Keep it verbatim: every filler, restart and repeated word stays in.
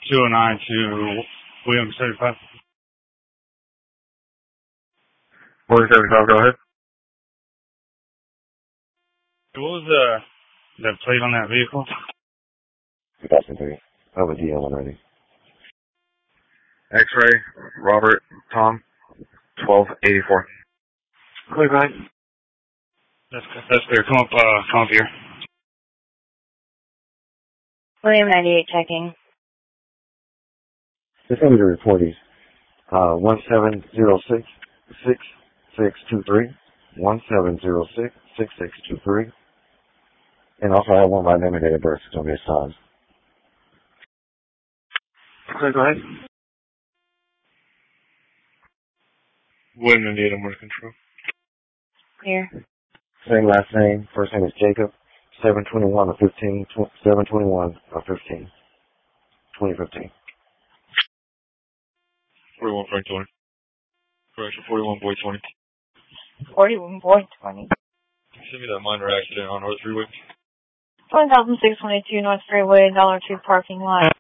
two oh nine to Williams thirty-five. Williams thirty-five, go ahead. What was the, the plate on that vehicle? two thousand three. I have a D L already. X-ray, Robert, Tom, twelve eighty-four. Clear, right? That's, that's clear. Come up, uh, come up here. William ninety-eight checking. Just need to report these. Uh, one seven zero six, six six two three. one seven zero six, six six two three. And also I have one by name and date of birth. It's going to be assigned. Okay, go ahead. William Indiana Motor Control. Clear. Same last name. First name is Jacob. seven twenty-one of fifteen. seven twenty-one of fifteen. twenty fifteen. forty-one Frank twenty. Correction, forty-one Boy twenty. forty-one Boy twenty. Send me that minor accident on North Freeway. one thousand six hundred twenty-two North Freeway, one oh two parking lot.